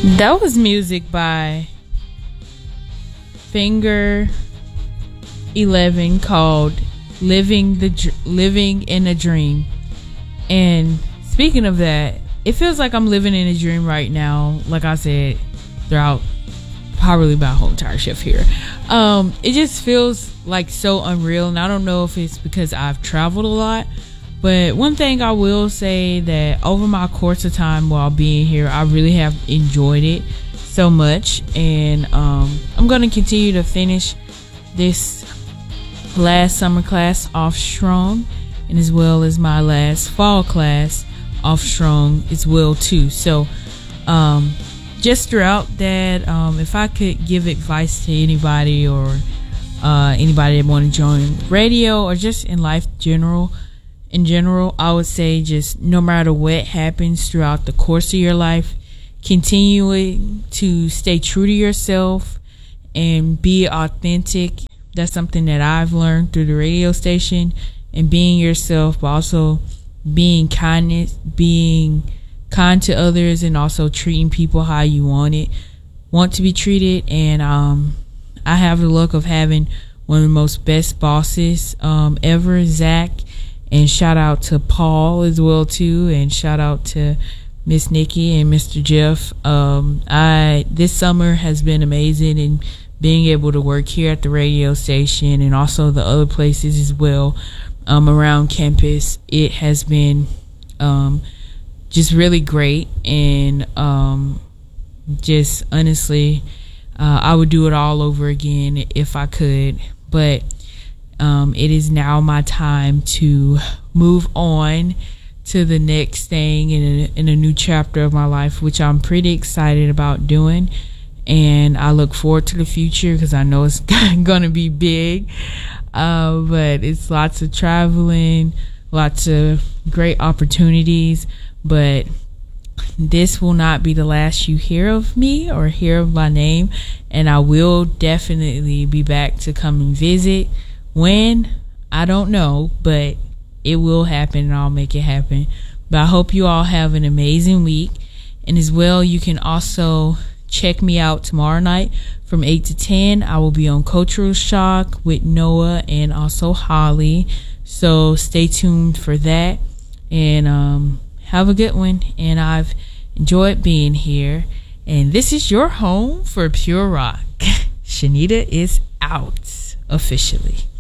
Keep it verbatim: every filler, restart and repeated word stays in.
That was music by Finger Eleven called "Living the Dr- Living in a Dream." And speaking of that, it feels like I'm living in a dream right now. Like I said, throughout probably my whole entire shift here, um, it just feels like so unreal. And I don't know if it's because I've traveled a lot. But one thing I will say that over my course of time while being here, I really have enjoyed it so much. And um, I'm going to continue to finish this last summer class off strong, and as well as my last fall class off strong as well too. So um, just throughout that, um, if I could give advice to anybody or uh, anybody that want to join radio or just in life general, in general, I would say just no matter what happens throughout the course of your life, continuing to stay true to yourself and be authentic. That's something that I've learned through the radio station, and being yourself, but also being kindness, being kind to others, and also treating people how you want it, want to be treated. And um, I have the luck of having one of the most best bosses um, ever, Zach. And shout out to Paul as well too, and shout out to Miss Nikki and Mister Jeff. Um, I this summer has been amazing, and being able to work here at the radio station and also the other places as well um, around campus, it has been um, just really great. And um, just honestly, uh, I would do it all over again if I could. But Um, it is now my time to move on to the next thing in a, in a new chapter of my life, which I'm pretty excited about doing. And I look forward to the future because I know it's going to be big. Uh, but it's lots of traveling, lots of great opportunities. But this will not be the last you hear of me or hear of my name. And I will definitely be back to come and visit. When, I don't know, but it will happen, and I'll make it happen. But I hope you all have an amazing week. And as well, you can also check me out tomorrow night from eight to ten. I will be on Cultural Shock with Noah and also Holly. So stay tuned for that. And um, have a good one. And I've enjoyed being here. And this is your home for Pure Rock. Shanita is out officially.